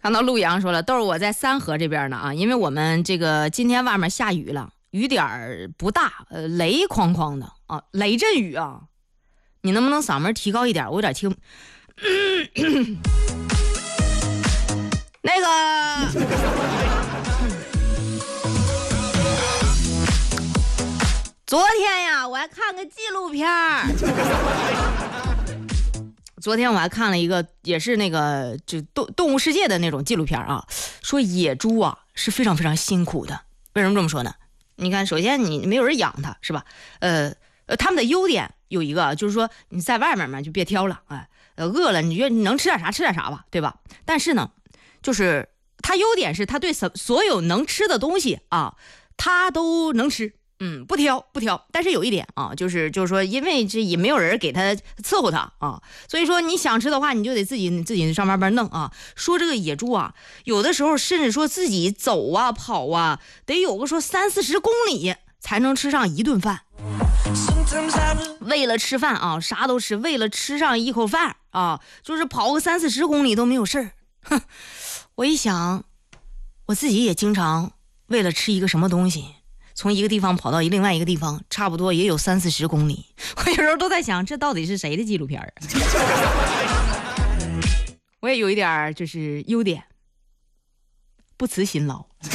看到陆阳说了，豆儿我在三河这边呢啊，因为我们这个今天外面下雨了，雨点儿不大，雷哐哐的啊，雷阵雨啊，你能不能嗓门提高一点？我有点听。那个，昨天呀，我还看个纪录片儿。昨天我还看了一个，也是那个就动物世界的那种纪录片啊，说野猪啊是非常非常辛苦的。为什么这么说呢？你看，首先你没有人养它，是吧？他们的优点有一个，就是说你在外面嘛就别挑了，饿了你觉得你能吃点啥吃点啥吧，对吧？但是呢，就是它优点是它对所有能吃的东西啊，它都能吃。不挑，但是有一点啊，就是说，因为这也没有人给他伺候他啊，所以说你想吃的话，你就得自己上班弄啊。说这个野猪啊，有的时候甚至说自己走啊跑啊，得有个说30-40公里才能吃上一顿饭。为了吃饭啊，啥都吃，为了吃上一口饭啊，就是跑个30-40公里都没有事儿。哼，我一想，我自己也经常为了吃一个什么东西。从一个地方跑到另外一个地方，差不多也有30-40公里。我有时候都在想，这到底是谁的纪录片啊？我也有一点就是优点，不辞辛劳。